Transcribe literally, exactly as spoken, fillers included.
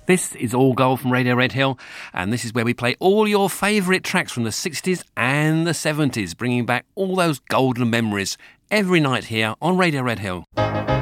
This is All Gold from Radio Red Hill, and this is where we play all your favourite tracks from the sixties and the seventies, bringing back all those golden memories every night here on Radio Red Hill.